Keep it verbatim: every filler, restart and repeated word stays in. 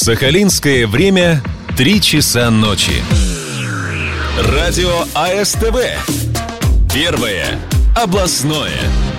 Сахалинское время три часа ночи. Радио АСТВ. Первое областное.